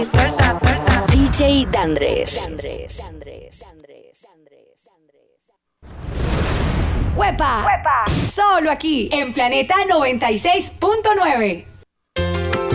Suelta, suelta. DJ Dandres. ¡Huepa! ¡Huepa! Solo aquí, en Planeta 96.9.